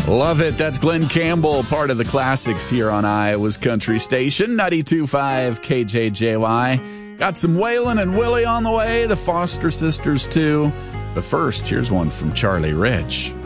Love it. That's Glenn Campbell, part of the classics here on Iowa's Country Station, 92.5 KJJY. Got some Waylon and Willie on the way, the Foster sisters too. But first, here's one from Charlie Rich.